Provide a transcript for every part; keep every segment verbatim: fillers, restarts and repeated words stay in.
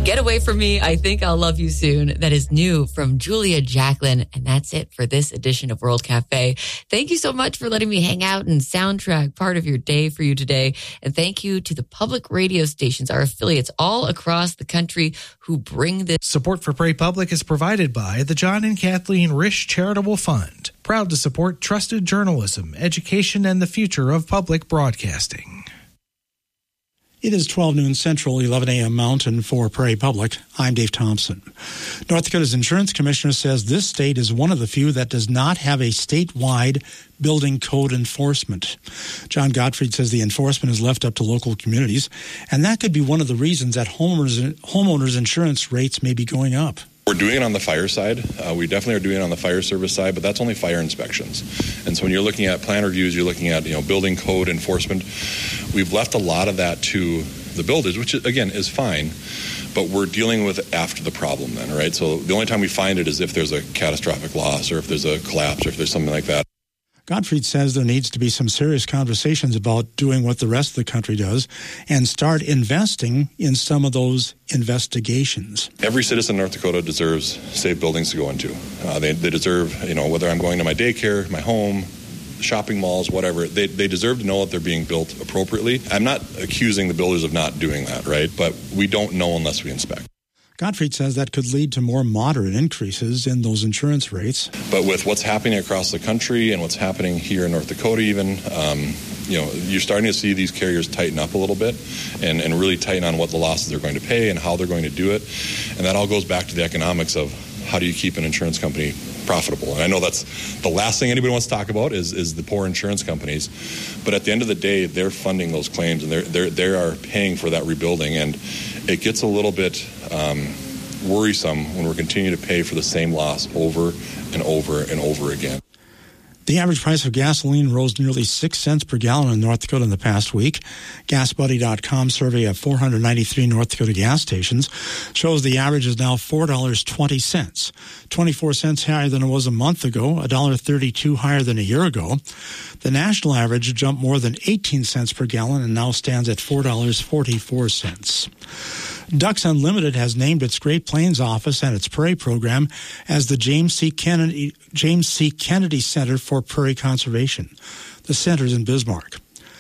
Get Away From Me, I Think I'll Love You Soon. That is new from Julia Jacklin. And that's it for this edition of World Cafe. Thank you so much for letting me hang out and soundtrack part of your day for you today. And thank you to the public radio stations, our affiliates all across the country who bring this. Support for Prairie Public is provided by the John and Kathleen Risch Charitable Fund, proud to support trusted journalism, education, and the future of public broadcasting. It is twelve noon Central, eleven a.m. Mountain for Prairie Public. I'm Dave Thompson. North Dakota's insurance commissioner says this state is one of the few that does not have a statewide building code enforcement. John Gottfried says the enforcement is left up to local communities, and that could be one of the reasons that homeowners, homeowners insurance rates may be going up. We're doing it on the fire side. Uh, we definitely are doing it on the fire service side, but that's only fire inspections. And so when you're looking at plan reviews, you're looking at, you know, building code enforcement. We've left a lot of that to the builders, which, again, is fine, but we're dealing with after the problem then, right? So the only time we find it is if there's a catastrophic loss or if there's a collapse or if there's something like that. Gottfried says there needs to be some serious conversations about doing what the rest of the country does and start investing in some of those investigations. Every citizen in North Dakota deserves safe buildings to go into. Uh, they, they deserve, you know, whether I'm going to my daycare, my home, shopping malls, whatever, they, they deserve to know that they're being built appropriately. I'm not accusing the builders of not doing that, right? But we don't know unless we inspect. Gottfried says that could lead to more moderate increases in those insurance rates. But with what's happening across the country and what's happening here in North Dakota even, um, you know, you're starting to see these carriers tighten up a little bit and, and really tighten on what the losses they're going to pay and how they're going to do it. And that all goes back to the economics of how do you keep an insurance company profitable. And I know that's the last thing anybody wants to talk about is, is the poor insurance companies. But at the end of the day, they're funding those claims and they're, they're, they are paying for that rebuilding. And it gets a little bit um, worrisome when we're continuing to pay for the same loss over and over and over again. The average price of gasoline rose nearly six cents per gallon in North Dakota in the past week. gas buddy dot com survey of four hundred ninety-three North Dakota gas stations shows the average is now four dollars and twenty cents, twenty-four cents higher than it was a month ago, one dollar and thirty-two cents higher than a year ago. The national average jumped more than eighteen cents per gallon and now stands at four dollars and forty-four cents. Ducks Unlimited has named its Great Plains office and its prairie program as the James C. Kennedy, James C. Kennedy Center for Prairie Conservation. The center is in Bismarck.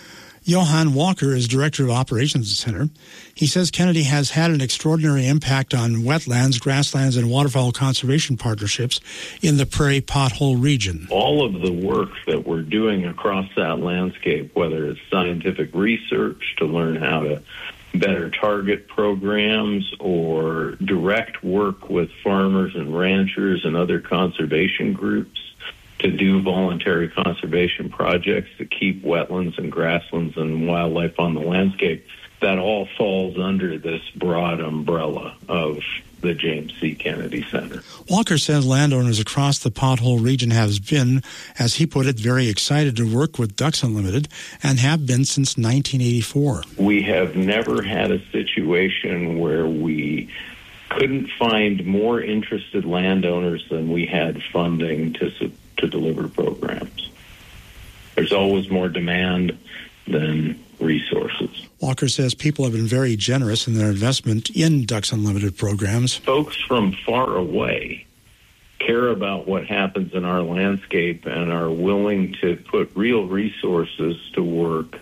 Johan Walker is director of operations at the center. He says Kennedy has had an extraordinary impact on wetlands, grasslands, and waterfowl conservation partnerships in the prairie pothole region. All of the work that we're doing across that landscape, whether it's scientific research to learn how to better target programs or direct work with farmers and ranchers and other conservation groups to do voluntary conservation projects to keep wetlands and grasslands and wildlife on the landscape, that all falls under this broad umbrella of the James C. Kennedy Center. Walker says landowners across the pothole region have been, as he put it, very excited to work with Ducks Unlimited and have been since nineteen eighty-four. We have never had a situation where we couldn't find more interested landowners than we had funding to to deliver programs. There's always more demand than resources. Walker says people have been very generous in their investment in Ducks Unlimited programs. Folks from far away care about what happens in our landscape and are willing to put real resources to work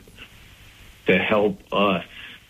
to help us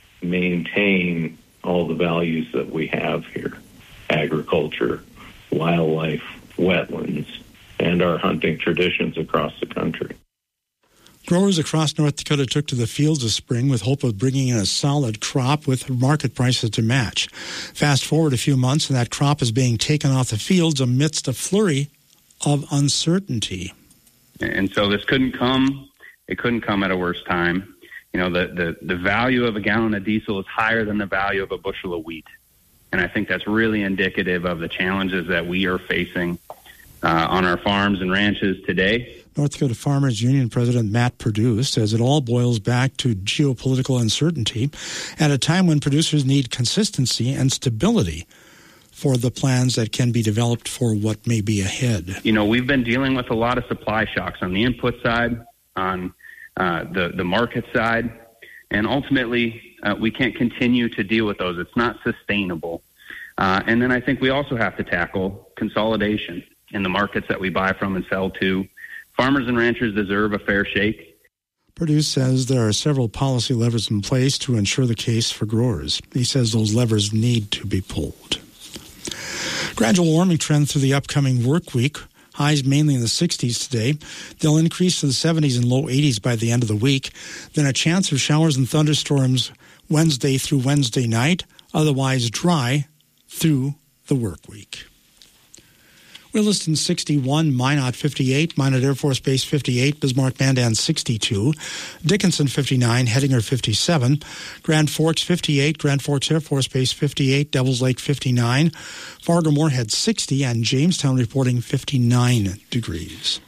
maintain all the values that we have here: agriculture, wildlife, wetlands, and our hunting traditions across the country. Growers across North Dakota took to the fields this spring with hope of bringing in a solid crop with market prices to match. Fast forward a few months and that crop is being taken off the fields amidst a flurry of uncertainty. And so this couldn't come, it couldn't come at a worse time. You know, the, the, the value of a gallon of diesel is higher than the value of a bushel of wheat. And I think that's really indicative of the challenges that we are facing uh, on our farms and ranches today. North Dakota Farmers Union President Matt Perdue says it all boils back to geopolitical uncertainty at a time when producers need consistency and stability for the plans that can be developed for what may be ahead. You know, we've been dealing with a lot of supply shocks on the input side, on uh, the, the market side, and ultimately Uh, we can't continue to deal with those. It's not sustainable. Uh, and then I think we also have to tackle consolidation in the markets that we buy from and sell to. Farmers and ranchers deserve a fair shake. Perdue says there are several policy levers in place to ensure the case for growers. He says those levers need to be pulled. Gradual warming trend through the upcoming work week. Highs mainly in the sixties today. They'll increase to the seventies and low eighties by the end of the week. Then a chance of showers and thunderstorms Wednesday through Wednesday night. Otherwise dry through the work week. Williston sixty-one, Minot fifty-eight, Minot Air Force Base fifty-eight, Bismarck Mandan sixty-two, Dickinson fifty-nine, Hettinger fifty-seven, Grand Forks fifty-eight, Grand Forks Air Force Base fifty-eight, Devils Lake fifty-nine, Fargo Moorhead sixty, and Jamestown reporting fifty-nine degrees.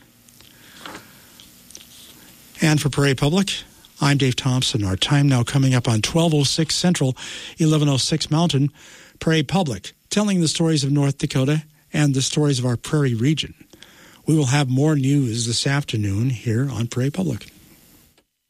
And for Prairie Public, I'm Dave Thompson. Our time now coming up on twelve oh six Central, eleven oh six Mountain. Prairie Public, telling the stories of North Dakota and the stories of our prairie region. We will have more news this afternoon here on Prairie Public.